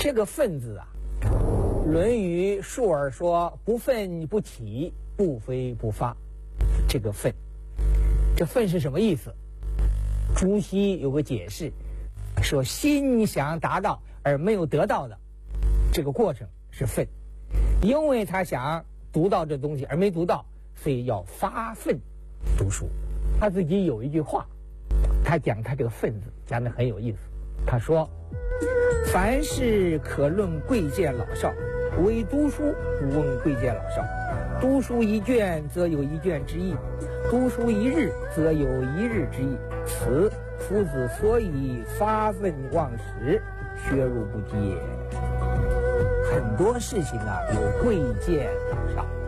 这个愤字啊，《论语·述而》说：“不愤不启，不飞不发。”这个愤，这愤是什么意思？朱熹有个解释，说心想达到而没有得到的这个过程是愤，因为他想读到这东西而没读到，所以要发愤读书。他自己有一句话，他讲他这个愤字讲得很有意思。他说：“凡事可论贵贱老少，唯读书不问贵贱老少。读书一卷，则有一卷之意；读书一日，则有一日之意。此夫子所以发愤忘食，学如不及也。”很多事情啊，有贵贱老少。